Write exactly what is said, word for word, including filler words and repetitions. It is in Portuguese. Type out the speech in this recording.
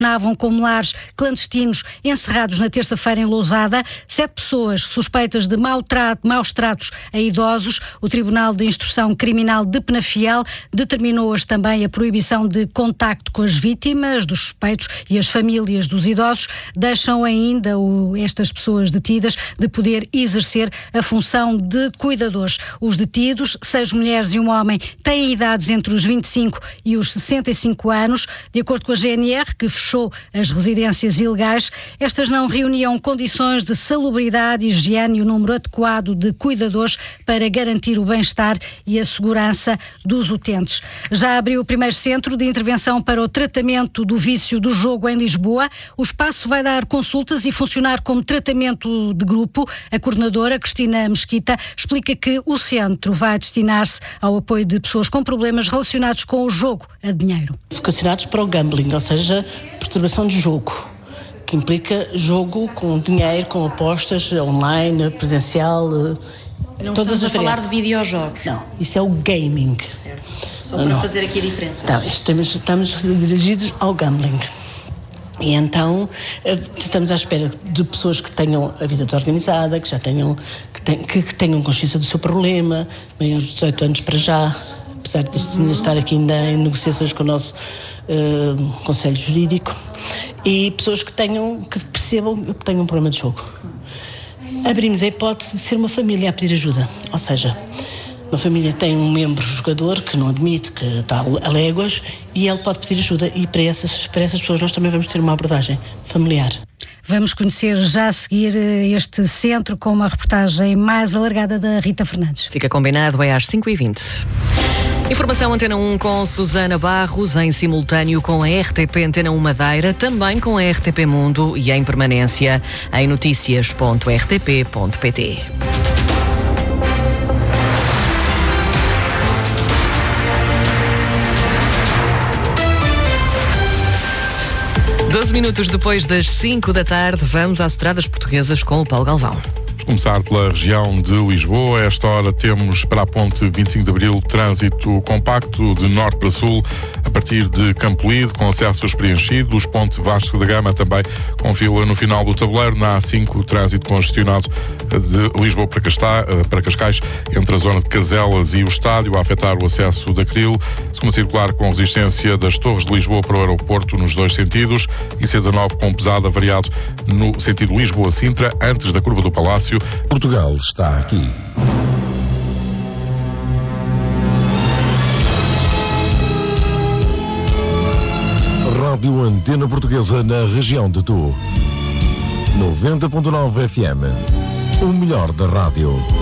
funcionavam como lares clandestinos encerrados na terça-feira em Lousada. Sete pessoas suspeitas de mau trato, maus tratos a idosos. O Tribunal de Instrução Criminal de Penafiel determinou hoje também a proibição de contacto com as vítimas dos suspeitos e as famílias dos idosos. Deixam ainda o, estas pessoas detidas de poder exercer a função de cuidadores. Os detidos, seis mulheres e um homem, têm idades entre os vinte e cinco e os sessenta e cinco anos. De acordo com a G N R, que fechou as residências ilegais, estas não reuniam condições de salubridade, higiene e o número adequado de cuidadores para garantir o bem-estar e a segurança dos utentes. Já abriu o primeiro centro de intervenção para o tratamento do vício do jogo em Lisboa. O espaço vai dar consultas e funcionar como tratamento de grupo. A coordenadora, Cristina Mesquita, explica que o centro vai destinar-se ao apoio de pessoas com problemas relacionados com o jogo a dinheiro. Vocacionados para o gambling, ou seja, perturbação de jogo, que implica jogo com dinheiro, com apostas online, presencial. Não todas estamos as a falar variantes. de videojogos. Não, isso é o gaming. Certo. Só para não. fazer aqui a diferença. Então, estamos, estamos dirigidos ao gambling. E então estamos à espera de pessoas que tenham a vida organizada, que já tenham, que, ten, que, que tenham consciência do seu problema, maiores de dezoito anos para já, apesar de uhum. estar aqui ainda em negociações com o nosso uh, Conselho Jurídico, e pessoas que tenham, que percebam que tenham um problema de jogo. Abrimos a hipótese de ser uma família a pedir ajuda, ou seja, uma família tem um membro jogador que não admite, que está a léguas, e ele pode pedir ajuda, e para essas, para essas pessoas nós também vamos ter uma abordagem familiar. Vamos conhecer já a seguir este centro com uma reportagem mais alargada da Rita Fernandes. Fica combinado, é às cinco e vinte. Informação Antena um com Susana Barros, em simultâneo com a R T P Antena um Madeira, também com a R T P Mundo e em permanência em noticias ponto r t p ponto p t. doze minutos depois das cinco da tarde, vamos às estradas portuguesas com o Paulo Galvão. Vamos começar pela região de Lisboa. A esta hora temos para a ponte vinte e cinco de Abril trânsito compacto de norte para sul, a partir de Campolide, com acessos preenchidos. Ponte Vasco da Gama também com fila no final do tabuleiro. Na A cinco, trânsito congestionado de Lisboa para, Castá, para Cascais, entre a zona de Caselas e o estádio, a afetar o acesso da Cril. Segunda circular com resistência das Torres de Lisboa para o aeroporto nos dois sentidos. E C dezanove com pesada variado no sentido Lisboa-Sintra, antes da curva do Palácio. Portugal está aqui. Rádio Antena Portuguesa na região de Tu. noventa ponto nove F M. O melhor da rádio.